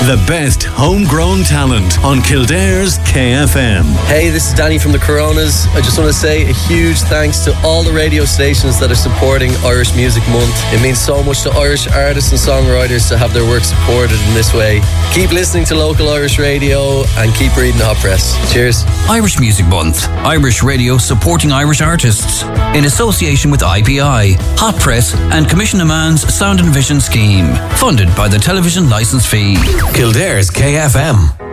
The best homegrown talent on Kildare's KFM. Hey, this is Danny from the Coronas. I just want to say a huge thanks to all the radio stations that are supporting Irish Music Month. It means so much to Irish artists and songwriters to have their work supported in this way. Keep listening to local Irish radio and keep reading the hot press. Cheers. Irish Music Month. Irish radio supporting Irish artists. In association with IPI, Hot Press and Commission a Man's Sound and Vision Scheme. Funded by the Television Licence Fee. Kildare's KFM.